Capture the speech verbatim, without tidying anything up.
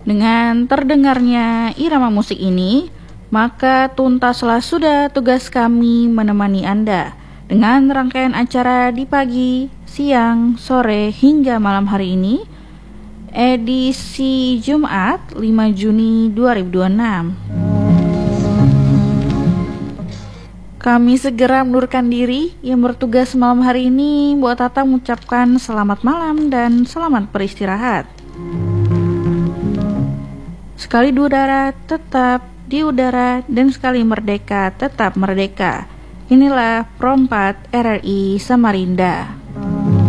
Dengan terdengarnya irama musik ini, maka tuntaslah sudah tugas kami menemani Anda dengan rangkaian acara di pagi, siang, sore, hingga malam hari ini, edisi Jumat lima Juni dua ribu dua puluh enam. Kami segera mundurkan diri. Yang bertugas malam hari ini, Bu Tata mengucapkan selamat malam dan selamat beristirahat. Sekali di udara, tetap di udara, dan sekali merdeka, tetap merdeka. Inilah Pro empat R R I Samarinda.